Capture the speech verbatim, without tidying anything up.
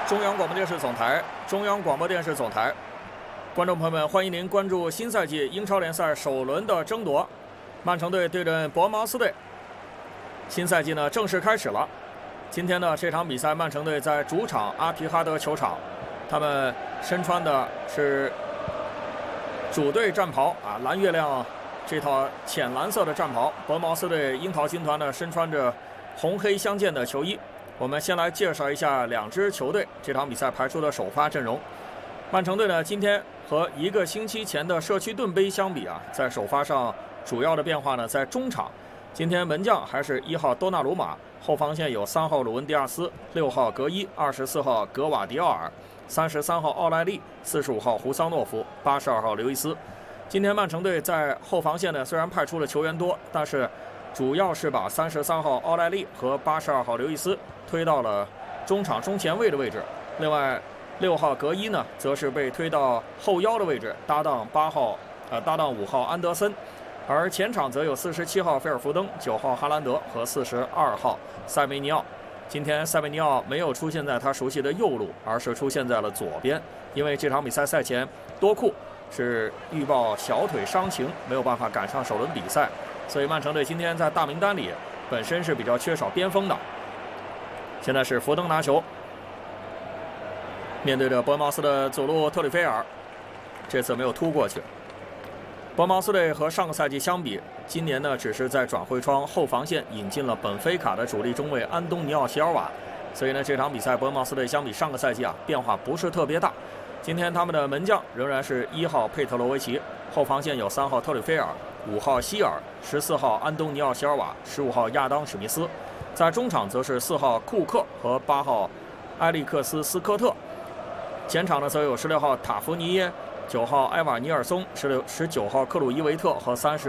中央广播电视总台，中央广播电视总台，观众朋友们，欢迎您关注新赛季英超联赛首轮的争夺，曼城队对阵伯恩茅斯队。新赛季呢正式开始了。今天呢这场比赛，曼城队在主场阿提哈德球场，他们身穿的是主队战袍啊，蓝月亮这套浅蓝色的战袍。伯恩茅斯队樱桃军团呢身穿着红黑相间的球衣。我们先来介绍一下两支球队这场比赛排出的首发阵容。曼城队呢，今天和一个星期前的社区盾杯相比啊，在首发上主要的变化呢，在中场，今天门将还是一号多纳鲁马，后防线有三号鲁文迪亚斯、六号格伊、二十四号格瓦迪奥尔、三十三号奥莱利、四十五号胡桑诺夫、八十二号刘易斯。今天曼城队在后防线呢，虽然派出了球员多，但是主要是把三十三号奥莱利和八十二号刘易斯推到了中场中前卫的位置，另外六号格伊呢，则是被推到后腰的位置，搭档八号呃搭档五号安德森，而前场则有四十七号菲尔福登、九号哈兰德和四十二号塞梅尼奥。今天塞梅尼奥没有出现在他熟悉的右路，而是出现在了左边，因为这场比赛赛前多库是预报小腿伤情，没有办法赶上首轮比赛，所以曼城队今天在大名单里本身是比较缺少边锋的。现在是福登拿球，面对着伯恩茅斯的左路特里菲尔，这次没有突过去。伯恩茅斯队和上个赛季相比，今年呢只是在转会窗后防线引进了本菲卡的主力中卫安东尼奥·席尔瓦，所以呢这场比赛伯恩茅斯队相比上个赛季啊变化不是特别大。今天他们的门将仍然是一号佩特罗维奇，后防线有三号特里菲尔、五号希尔、十四号安东尼奥·席尔瓦、十五号亚当·史密斯。在中场则是四号库克和八号埃利克斯·斯科特，前场呢则有十六号塔福尼耶、九号埃瓦尼尔松、十六十九号克鲁伊维特和三十。